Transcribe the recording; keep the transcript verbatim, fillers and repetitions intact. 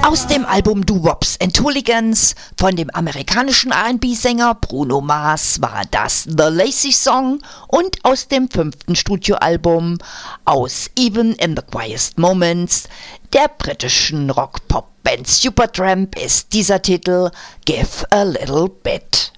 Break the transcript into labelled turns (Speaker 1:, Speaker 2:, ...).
Speaker 1: Aus dem Album Doo-Wops and Hooligans von dem amerikanischen R and B-Sänger Bruno Mars war das The Lazy Song, und aus dem fünften Studioalbum aus Even in the Quietest Moments der britischen Rock-Pop-Band Supertramp ist dieser Titel Give a Little Bit.